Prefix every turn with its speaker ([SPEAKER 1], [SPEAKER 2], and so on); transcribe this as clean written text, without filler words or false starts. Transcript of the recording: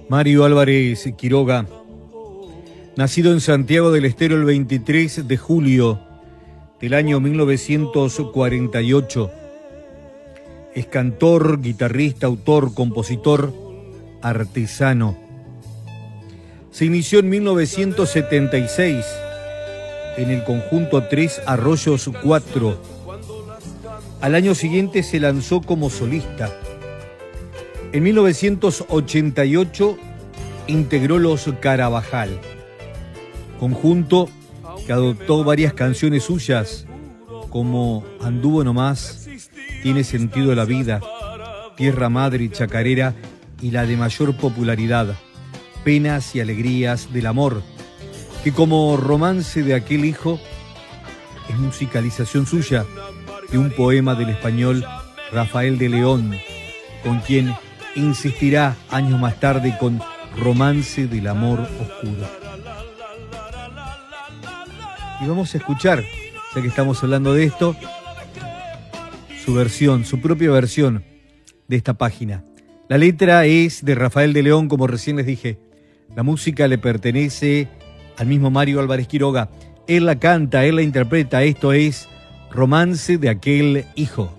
[SPEAKER 1] Mario Álvarez Quiroga, nacido en Santiago del Estero el 23 de julio del año 1948. Es cantor, guitarrista, autor, compositor, artesano. Se inició en 1976 en el conjunto Tres Arroyos 4. Al año siguiente se lanzó como solista. En 1988 integró Los Carabajal, conjunto que adoptó varias canciones suyas como Anduvo Nomás, Tiene Sentido la Vida, Tierra Madre y Chacarera, y la de mayor popularidad, Penas y Alegrías del Amor, que como Romance de aquel hijo es musicalización suya de un poema del español Rafael de León, con quien insistirá años más tarde con Romance del Amor Oscuro. Y vamos a escuchar, ya que estamos hablando de esto, su versión, su propia versión de esta página. La letra es de Rafael de León, como recién les dije. La música le pertenece al mismo Mario Álvarez Quiroga. Él la canta, él la interpreta. Esto es Romance de aquel hijo.